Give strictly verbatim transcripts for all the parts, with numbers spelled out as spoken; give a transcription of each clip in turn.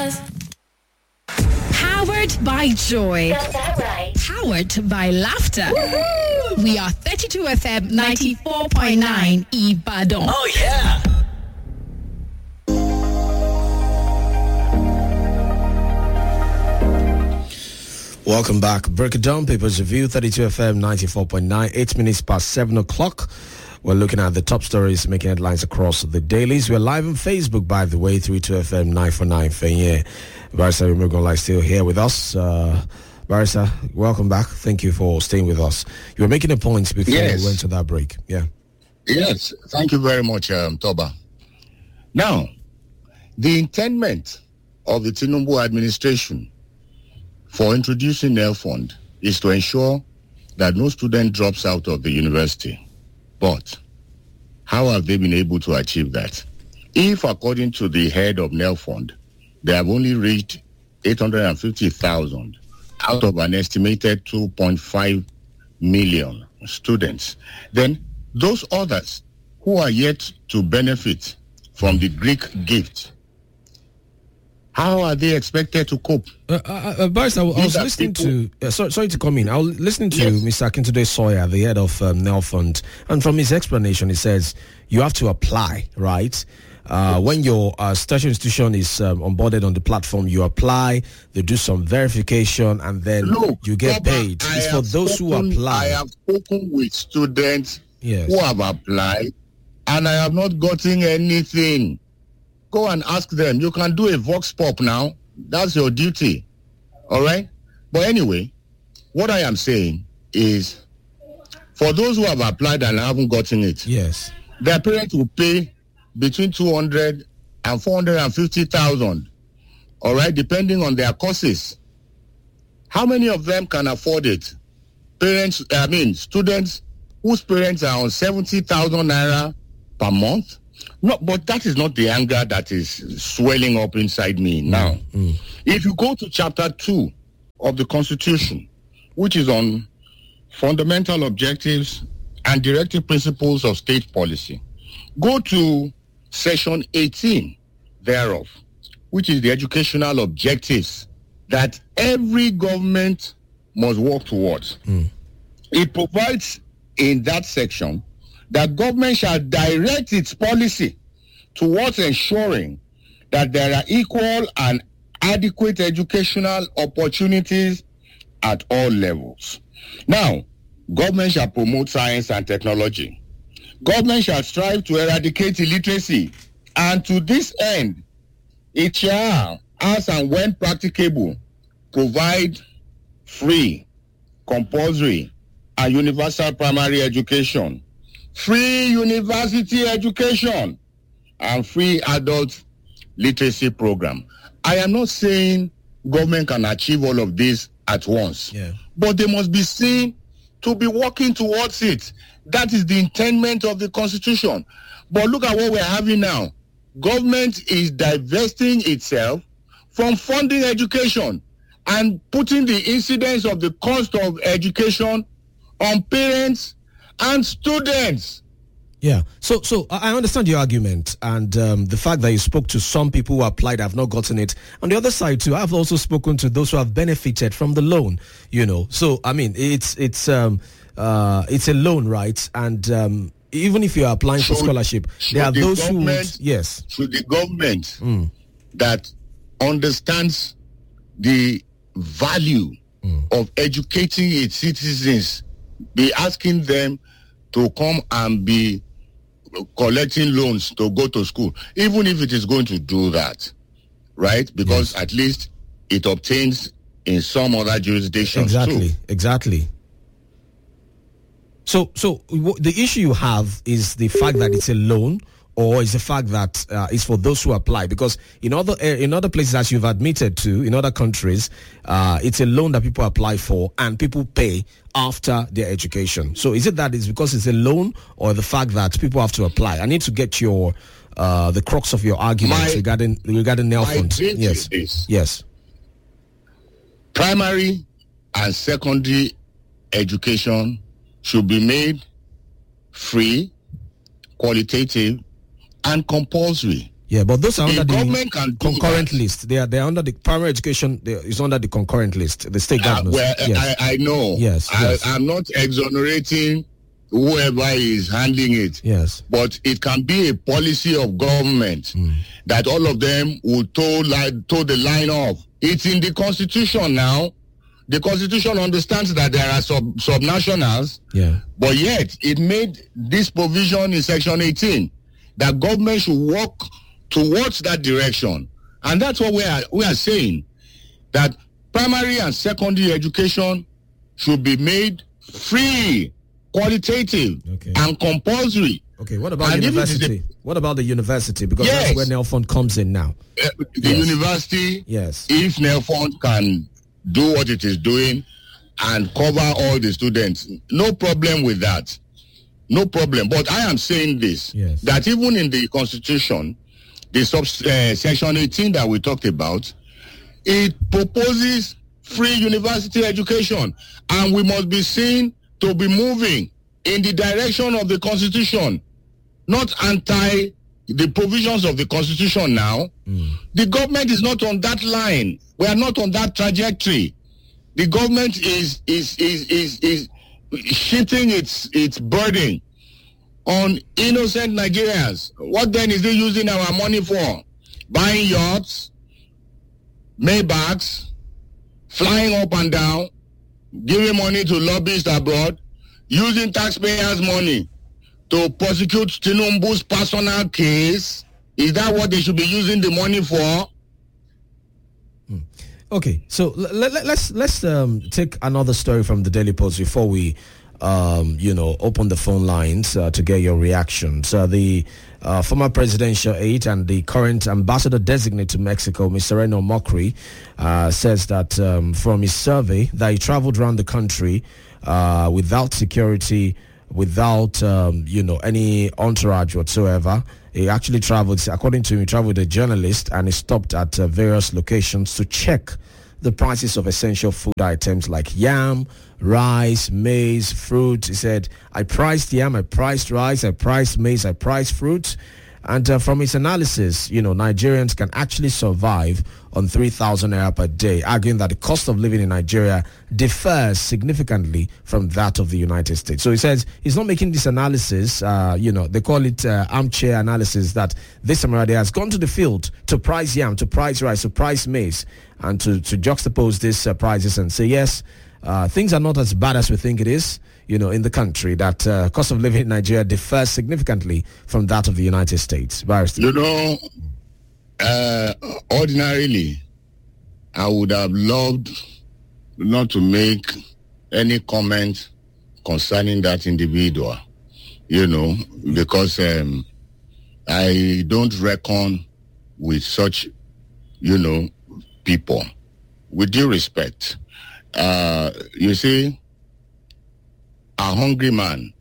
Powered by joy. Got that right. Powered by laughter. Woo-hoo! We are thirty-two F M ninety-four point nine Ibadan. Oh yeah. Welcome back. Break it down, Papers Review, thirty-two F M ninety-four point nine, eight minutes past seven o'clock. We're looking at the top stories making headlines across the dailies. We're live on Facebook, by the way, thirty-two F M nine four nine Fenye. Barrister Remogola is still here with us. Uh, Barrister, welcome back. Thank you for staying with us. You were making a point before yes. we went to that break. Yeah. Yes, thank you very much, um, Toba. Now, the intent of the Tinubu administration for introducing NELFund is to ensure that no student drops out of the university. But how have they been able to achieve that? If, according to the head of NELFund, they have only reached eight hundred fifty thousand out of an estimated two point five million students, then those others who are yet to benefit from the Greek gift, how are they expected to cope? Uh, uh, uh, Barrister, I was listening people, to, uh, sorry, sorry to come in, I was listening to yes. Mister Akintunde Sawyer, the head of um, NELFund, and from his explanation, he says you have to apply, right? Uh, yes. When your uh, tertiary institution is um, onboarded on the platform, you apply, they do some verification, and then Look, you get Robert, paid. It's for those spoken, who apply. I have spoken with students yes. who have applied, and I have not gotten anything. Go and ask them. You can do a vox pop now. That's your duty. All right? But anyway, what I am saying is, for those who have applied and haven't gotten it, yes, their parents will pay between two hundred and four hundred fifty thousand. All right? Depending on their courses. How many of them can afford it? Parents, I mean, students whose parents are on seventy thousand naira per month? No, but that is not the anger that is swelling up inside me now. Mm. If you go to chapter two of the Constitution, which is on fundamental objectives and directive principles of state policy, go to section eighteen thereof, which is the educational objectives that every government must work towards. Mm. It provides in that section that government shall direct its policy towards ensuring that there are equal and adequate educational opportunities at all levels. Now, government shall promote science and technology. Government shall strive to eradicate illiteracy, and to this end, it shall, as and when practicable, provide free, compulsory, and universal primary education, free university education, and free adult literacy program. I am not saying government can achieve all of this at once, yeah. but they must be seen to be working towards it. That is the intent of the Constitution. But look at what we're having now. Government is divesting itself from funding education and putting the incidence of the cost of education on parents and students. Yeah, so so I understand your argument, and um, the fact that you spoke to some people who applied have not gotten it. On the other side too, I've also spoken to those who have benefited from the loan. You know, so I mean, it's it's um uh it's a loan, right? And um, even if you are applying should, for scholarship, there are the those who would, yes. Should the government mm. that understands the value mm. of educating its citizens be asking them to come and be collecting loans to go to school, even if it is going to do that, right? Because yes. at least it obtains in some other jurisdictions exactly, too. Exactly. So, so w- the issue you have is the fact that it's a loan, or is the fact that uh, it's for those who apply? Because in other uh, in other places, as you've admitted to, in other countries, uh, it's a loan that people apply for and people pay after their education. So is it that it's because it's a loan, or the fact that people have to apply? I need to get your uh, the crux of your argument my, regarding regarding NELFund. Yes, is yes. Primary and secondary education should be made free, qualitative, and compulsory. Yeah, but those are The under the government can do concurrent that. list. They are they are under the primary education. They, is under the concurrent list. The state Uh, governors. well, yes. I, I know. Yes, I, yes. I'm not exonerating whoever is handling it. yes. But it can be a policy of government that all of them will toe, li- toe the line off. It's in the constitution now. The constitution understands that there are sub subnationals, Yeah. but yet it made this provision in section eighteen that government should work towards that direction. And that's what we are we are saying, that primary and secondary education should be made free, qualitative, Okay. and compulsory. Okay. What about And if it is university? What about the university? Because Yes. that's where NELFund comes in now. Uh, the Yes. university, Yes. if NELFund can do what it is doing and cover all the students, no problem with that. No problem. But I am saying this, Yes. that even in the constitution, the sub, uh, section eighteen that we talked about, it proposes free university education. And we must be seen to be moving in the direction of the constitution, not anti the provisions of the constitution now. The government is not on that line. We are not on that trajectory. The government is is is is, is shifting its its burden on innocent Nigerians. What then is they using our money for? Buying yachts, Maybachs, flying up and down, giving money to lobbyists abroad, using taxpayers' money to prosecute Tinubu's personal case. Is that what they should be using the money for? Okay, so l- l- let's let's um, take another story from the Daily Post before we, um, you know, open the phone lines uh, to get your reactions. Uh, the uh, former presidential aide and the current ambassador designate to Mexico, Mister Reno Mokri, uh, says that um, from his survey that he traveled around the country uh, without security, without um, you know any entourage whatsoever. He actually traveled, according to him, he traveled with a journalist and he stopped at uh, various locations to check the prices of essential food items like yam, rice, maize, fruit. He said, I priced yam, I priced rice, I priced maize, I priced fruit. And uh, from his analysis, you know, Nigerians can actually survive on three thousand naira per day, arguing that the cost of living in Nigeria differs significantly from that of the United States. So he says he's not making this analysis, uh, you know, they call it uh, armchair analysis, that this Samarade has gone to the field to price yam, to price rice, to price maize, and to, to juxtapose these uh, prices and say, yes, uh, things are not as bad as we think it is. You know, in the country, that uh, cost of living in Nigeria differs significantly from that of the United States. Barrister. You know, uh, ordinarily, I would have loved not to make any comment concerning that individual, you know, because um, I don't reckon with such, you know, people. With due respect, uh, you see, a hungry man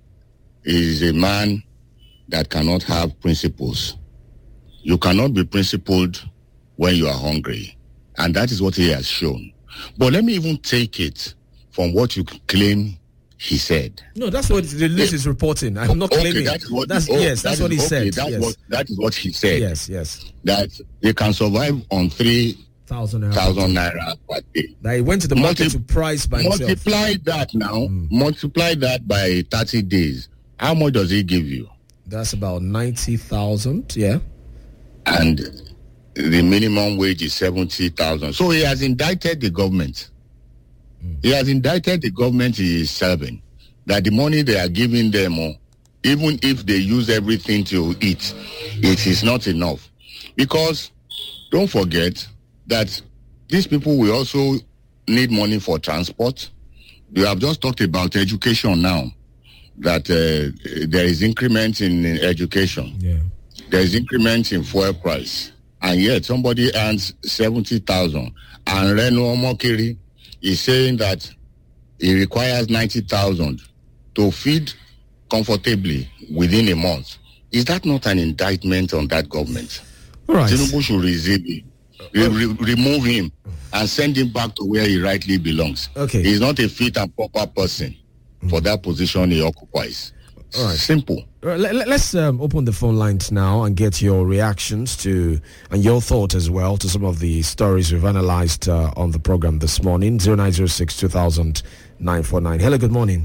is a man that cannot have principles. You cannot be principled when you are hungry. And that is what he has shown. But let me even take it from what you claim he said. No, that's what the list is reporting. I'm not Okay, claiming. that is what that's, oh, yes, that that's is- what he okay, said. That's Yes. what, that is what he said. yes, yes. That they can survive on three Thousand naira. thousand naira per day. That he went to the market Multi- to price by himself. Multiply that now. Multiply that by thirty days. How much does he give you? That's about ninety thousand. Yeah. And the minimum wage is seventy thousand. So he has indicted the government. He has indicted the government he is serving, that the money they are giving them, oh, even if they use everything to eat, it is not enough. Because don't forget that these people will also need money for transport. You have just talked about education now, that uh, there is increment in, in education. Yeah. There is increment in fuel price, and yet somebody earns seventy thousand, and Reno Mokiri is saying that he requires ninety thousand to feed comfortably within a month. Is that not an indictment on that government? All right. Tinubu should receive him, re- re- remove him, and send him back to where he rightly belongs. Okay. He's not a fit and proper person for that position he occupies. All right. Simple. All right, let, let's um, open the phone lines now and get your reactions to and your thought as well to some of the stories we've analyzed uh, on the program this morning. zero nine zero six two thousand nine four nine. Hello, good morning.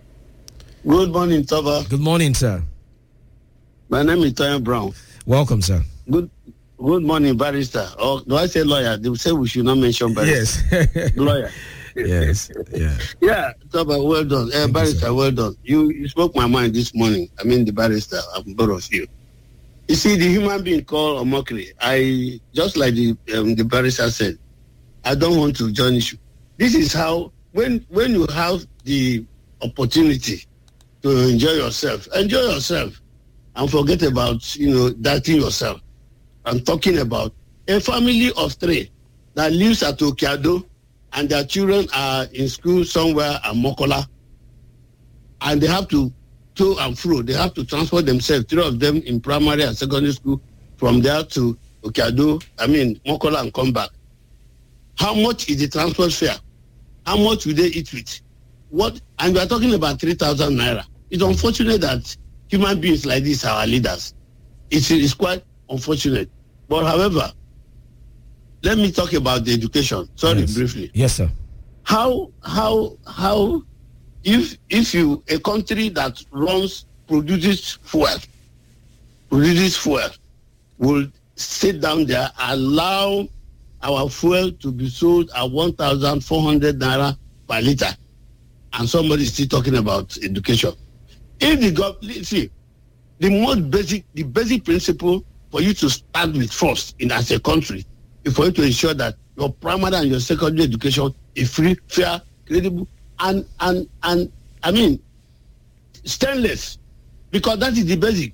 Good morning, Tava. Good morning, sir. My name is Tanya Brown. Welcome, sir. Good good morning, barrister. Or do I say lawyer? They say we should not mention barrister. Yes. Lawyer. Yes. Yeah. Yeah, Tava, well done. Uh, barrister, well done. You, you spoke my mind this morning. I mean, the barrister, I'm both of you. You see, the human being called Omokri, I, just like the um, the barrister said, I don't want to join issue. This is how, when when you have the opportunity to enjoy yourself, enjoy yourself and forget about, you know, doubting yourself. I'm talking about a family of three that lives at Okiado and their children are in school somewhere at Mokola, and they have to to and fro. They have to transport themselves, three of them in primary and secondary school, from there to Okiado, I mean, Mokola, and come back. How much is the transport fare? How much will they eat with? What? And we are talking about three thousand naira. It's unfortunate that human beings like this are our leaders. It's, it's quite unfortunate. But however, let me talk about the education. Sorry, Yes. briefly. Yes, sir. How how how if if you a country that runs produces fuel produces fuel will sit down there, allow our fuel to be sold at one thousand four hundred naira per liter, and somebody is still talking about education. If the government, see, the most basic, the basic principle for you to start with first in as a country is for you to ensure that your primary and your secondary education is free, fair, credible, and and and I mean stainless, because that is the basic.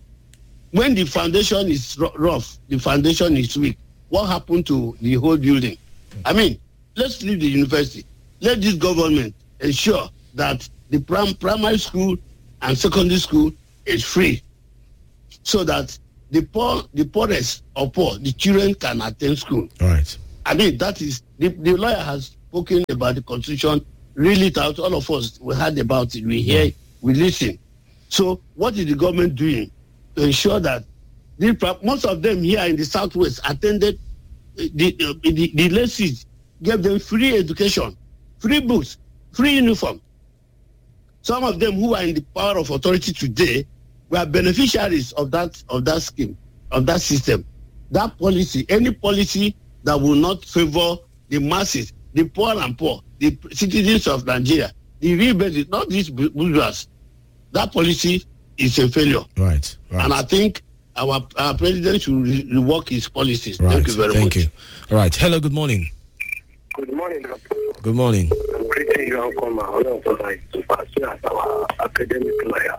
When the foundation is r- rough, the foundation is weak. What happened to the whole building? I mean, let's leave the university. Let this government ensure that the prim- primary school and secondary school is free, so that the poor, the poorest of poor, the children can attend school. All right. I mean, that is, the, the lawyer has spoken about the constitution, read it out. All of us, we heard about it, we hear, we listen. So what is the government doing to ensure that the, most of them here in the Southwest attended, the, the, the, the lessons gave them free education, free books, free uniform. Some of them who are in the power of authority today were beneficiaries of that of that scheme, of that system. That policy, any policy that will not favor the masses, the poor and poor, the citizens of Nigeria, the real basic, not these bourgeois, that policy is a failure. Right. Right. And I think our, our president should re- rework his policies. Right. Thank you very Thank much. you. All right. Hello, good morning. Good morning, Doctor. Good morning. I'm greeting you and come out of my superstar as our academic lawyer.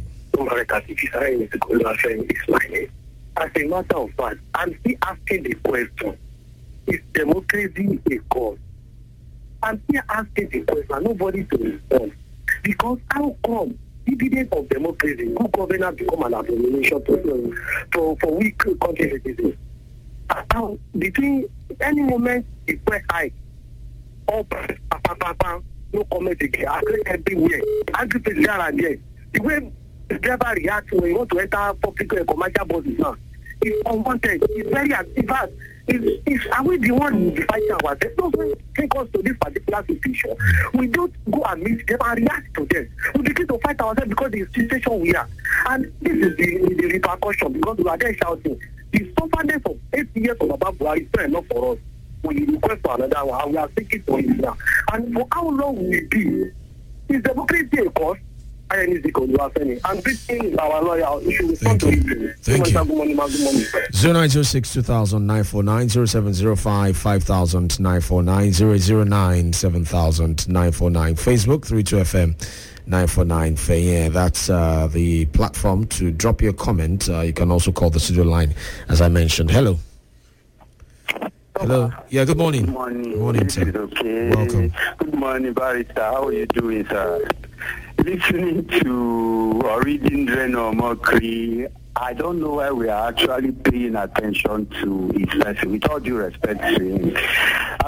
Is my name. As a matter of fact, I'm still asking the question: is democracy a cause? I'm still asking the question. Nobody to respond, because how come dividend of democracy, good governance become an abomination to for for weak country citizens? How between any moment the price high, all price, pa, pa, pa, no comment again. I agree everywhere. I agree with there and there. The way the driver reacts when you want to enter public and commercial buses now, it's unwanted. It's very active. It's, it's, are we the one fighting ourselves? Don't take us to this particular situation. We don't go and meet them and react to them. We begin to fight ourselves because the situation we are. And this is the, the repercussion, because we are there shouting. The sufferness of eight years of Baba Buhari is not enough for us. We request for another one, and we are seeking for it now. And for how long will it be? Is democracy a cause? I need to go to I'm preaching our lawyer. You should respond to it. Thank you. Good morning, good morning. zero nine zero six two thousand nine four nine, zero seven zero five five thousand nine four nine, zero zero nine seven thousand nine four nine. Facebook three two F M nine four nine. Yeah, that's uh, the platform to drop your comment. Uh, you can also call the studio line, as I mentioned. Hello. Hello. Yeah, good morning. Good morning. Good morning, This sir. is okay. Welcome. Good morning, Barrister. How are you doing, sir? Listening to or reading Dreno Mokri, I don't know why we are actually paying attention to his lesson, with all due respect to him.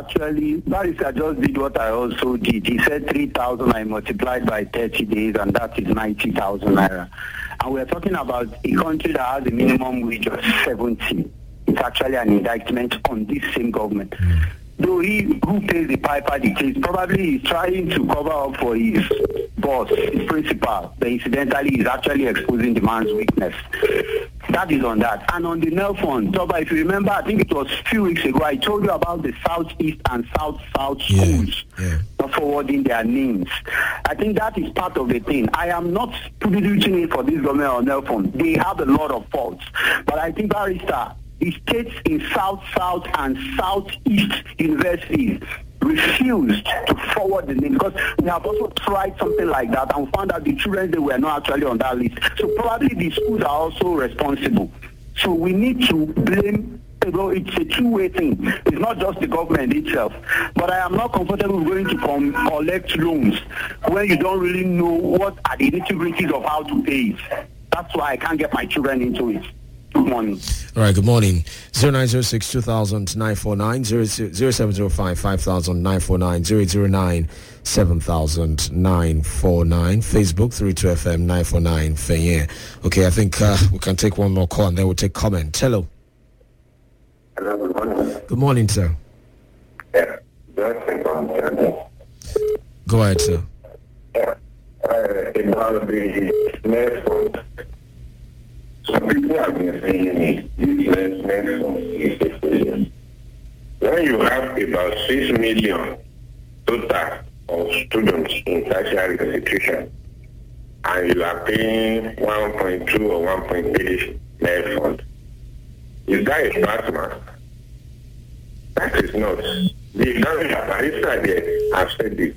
actually, Barrister just did what I also did. He said three thousand I multiplied by thirty days, and that is ninety thousand naira. And we're talking about a country that has a minimum wage of seventy. It's actually an indictment on this same government. Though he who pays the piper the case probably is trying to cover up for his boss, his principal, but incidentally is actually exposing the man's weakness. That is on that. And on the N E L fund, Toba, if you remember, I think it was a few weeks ago, I told you about the Southeast and South-South schools yeah, yeah. not forwarding their names. I think that is part of the thing. I am not reaching it for this government or N E L fund. They have a lot of faults. But I think, Barrister, the states in South, South, and Southeast universities refused to forward the name because we have also tried something like that and found that the children, they were not actually on that list. So probably the schools are also responsible. So we need to blame, you know, it's a two-way thing. It's not just the government itself. But I am not comfortable going to com- collect loans when you don't really know what are the nitty-gritties of how to pay it. That's why I can't get my children into it. Good morning. All right, good morning. zero nine zero six two thousand nine four nine, zero seven zero five five thousand nine four nine, zero zero nine seven thousand nine four nine. Facebook three two F M nine four nine Feye. Okay, I think uh, we can take one more call and then we'll take comment. Hello. Hello, good morning. Good morning, sir. Yeah, Go ahead, sir. Yeah, uh, about the next one. Some people have been saying it. This next one is a failure. When you have about six million total of students in tertiary institution, and you are paying one point two or one point three net fund, is that a bad man? That is not. The government there have said this.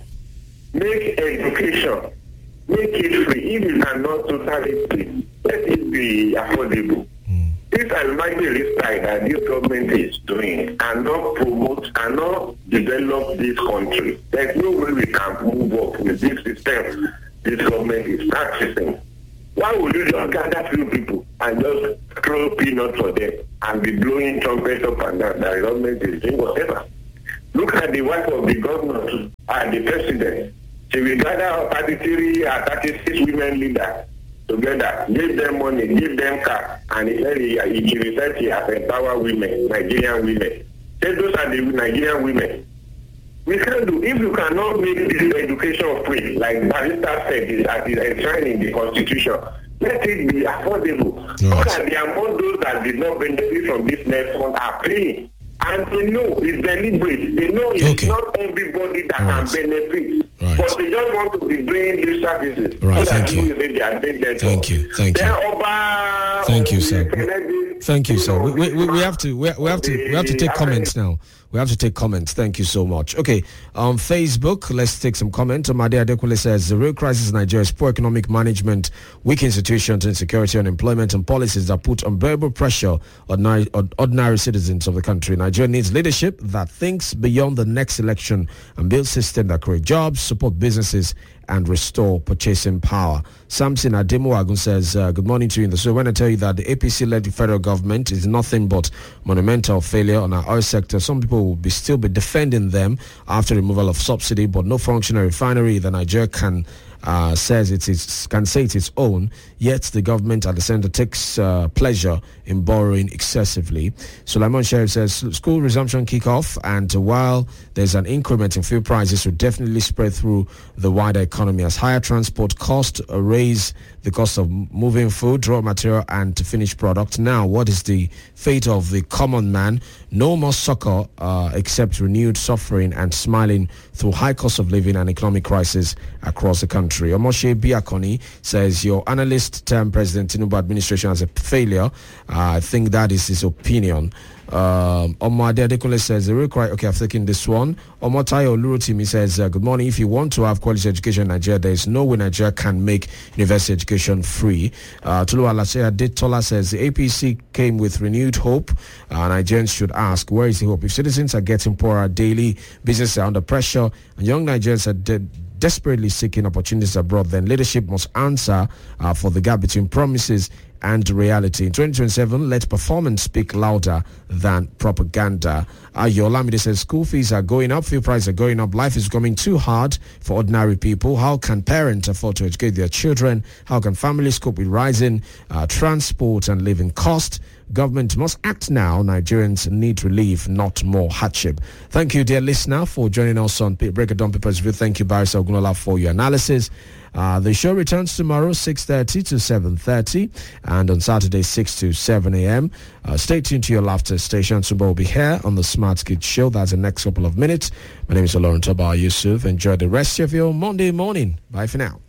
Make education, make it free. If you cannot totally free, let it be affordable. Mm. This is the risk that this government is doing and not promote and not develop this country. There's no way we can move up with this system this government is practicing. Why would you just gather few people and just throw peanuts for them and be blowing trumpets up and down? The government is doing whatever. Look at the wife of the governor and the president. She will gather thirty-three or thirty-six women leaders together, give them money, give them car, and he said he, he referred to as empower women, Nigerian women. Say those are the Nigerian women. We can do, if you cannot make this education free, like Barrister said, is as is enshrined in the Constitution, let it be affordable. Yes. Look at the amount those that did not benefit from this net fund are paying. And they know it's deliberate. They know it's okay. Not everybody that right. can benefit. Right. But they just want to be doing these services. Right, so thank you. Thank you. Thank you. Thank you, sir. Thank you, sir. We, we, we have to we, we have to we have to take comments now. We have to take comments. Thank you so much. Okay, on Facebook, let's take some comments. Amade Adekunle says the real crisis in Nigeria is poor economic management, weak institutions, insecurity, unemployment, and policies that put unbearable pressure on, on ordinary citizens of the country. Nigeria needs leadership that thinks beyond the next election and builds systems that create jobs, support businesses, and restore purchasing power. Samson Ademuwagun says, uh, good morning to you. So when I tell you that the A P C-led federal government is nothing but monumental failure on our oil sector, some people will be still be defending them after removal of subsidy, but no functional refinery that Nigeria can Uh, says it is, can say it's its own, yet the government at the center takes uh, pleasure in borrowing excessively. Sulaiman Sharif says school resumption kickoff, and while there's an increment in fuel prices, will definitely spread through the wider economy as higher transport costs raise the cost of moving food, raw material, and finished product. Now, what is the fate of the common man? No more succor uh, except renewed suffering and smiling through high cost of living and economic crisis across the country. Omoshe Biakoni says your analyst term President Tinubu administration as a failure. Uh, I think that is his opinion. Um, Omade Adekunle says the real cry. Okay, I've taken this one. Omotayo Lurutimi says uh, good morning. If you want to have quality education in Nigeria, there is no way Nigeria can make university education free. Uh, Tulu Alasea Detola says the A P C came with renewed hope. Uh, Nigerians should ask, where is the hope? If citizens are getting poorer daily, businesses are under pressure, and young Nigerians are dead. Desperately seeking opportunities abroad, then leadership must answer uh, for the gap between promises and reality. In twenty twenty-seven, let performance speak louder than propaganda. Ayo Olamide says school fees are going up, fuel prices are going up, life is becoming too hard for ordinary people. How can parents afford to educate their children? How can families cope with rising uh, transport and living cost? Government must act now. Nigerians need relief, not more hardship. Thank you, dear listener, for joining us on Break It Down Papers Review. Thank you, Barrister Ogunola, for your analysis. Uh, the show returns tomorrow, six thirty to seven thirty, and on Saturday, six to seven a.m. Uh, stay tuned to your laughter station. Subo will be here on the Smart Kids Show. That's the next couple of minutes. My name is Olorun Toba Yusuf. Enjoy the rest of your Monday morning. Bye for now.